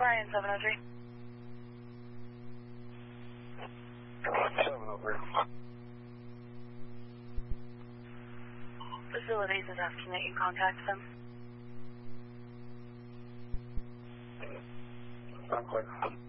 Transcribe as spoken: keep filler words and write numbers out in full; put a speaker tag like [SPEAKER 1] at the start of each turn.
[SPEAKER 1] Ryan, seven oh three.
[SPEAKER 2] seven oh three.
[SPEAKER 1] Facilities is asking that you contact them.
[SPEAKER 2] Not clear.